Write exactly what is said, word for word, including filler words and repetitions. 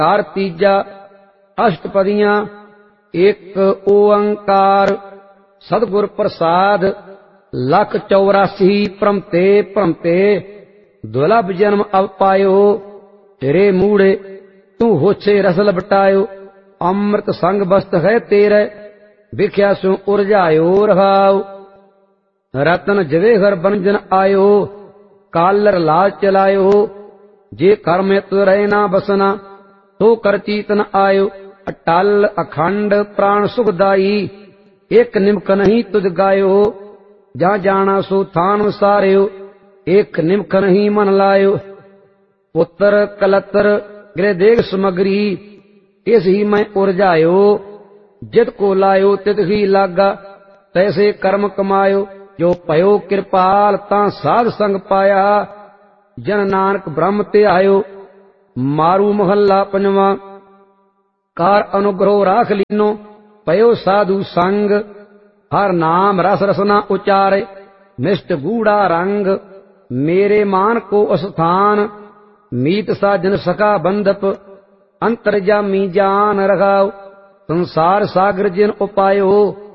car तीजा अष्टपदियां एक ओंकार सतगुर प्रसाद लख चौरासी भ्रमते भ्रमते दुलभ जन्म अब पायो तेरे मूड़े तू होछे रसल बटायो अमृत संग बस्त है तेरे विख्या सु उर्जायो रहाओ रतन जवेहर बनजन आयो कालर लाल चलायो जे कर्म तु रहे ना बसना तो कर चीतन आयो अटल अखंड प्राण सुखदाई एक निमक नहीं तुझ गायो जा जाना सो थान सारियो एक निमक नहीं मन लायो पुत्र कलतर गृह देख समगरी इस ही मैं उर्जायो जित को लायो तित ही लागा तैसे कर्म कमायो जो पयो कृपाल ता साध संग पाया जन नानक ब्रह्म ते आयो मारू महल्ला पंजवा कार अनुग्रह राख लीनो पयो साधु संग हर नाम रस रसना उचारे मिष्ट गूढ़ा रंग मेरे मान को अस्थान मीत सा जन सका बंदप अंतर्जामी जान रखाओ संसार सागर जिन उपायो